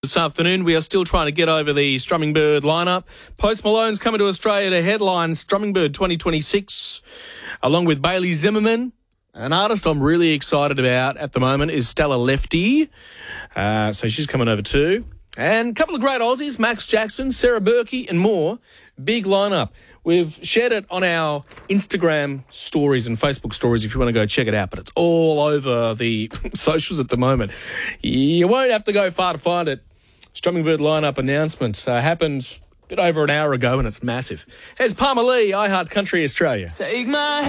this afternoon. We are still trying to get over the Strumming Bird lineup. Post Malone's coming to Australia to headline Strumming Bird 2026, along with Bailey Zimmerman. An artist I'm really excited about at the moment is Stella Lefty. So she's coming over too. And a couple of great Aussies, Max Jackson, Sarah Berkey and more. Big lineup. We've shared it on our Instagram stories and Facebook stories if you want to go check it out, but it's all over the socials at the moment. You won't have to go far to find it. Strumming Bird lineup announcement happened a bit over an hour ago and it's massive. Here's Palmer Lee, iHeart Country Australia. Take my